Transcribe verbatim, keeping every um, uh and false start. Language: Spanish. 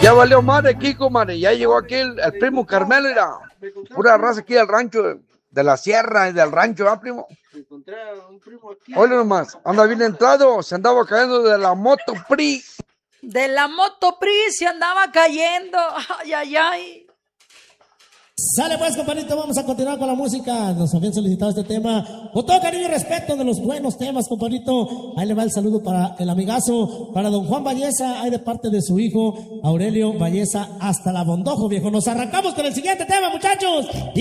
Ya valió madre, Kiko, madre. Ya llegó aquí el, el primo Carmelo, era pura raza aquí del rancho, de la sierra y del rancho, ¿ah, primo? Encontré a un primo aquí. Oye nomás, anda bien entrado, se andaba cayendo de la moto P R I. De la moto P R I se andaba cayendo. Ay, ay, ay. Sale pues, compadrito, vamos a continuar con la música. Nos habían solicitado este tema con todo cariño y respeto de los buenos temas, compadrito. Ahí le va el saludo para el amigazo, para don Juan Valleza, ahí de parte de su hijo Aurelio Valleza, hasta la Bondojo, viejo. Nos arrancamos con el siguiente tema, muchachos.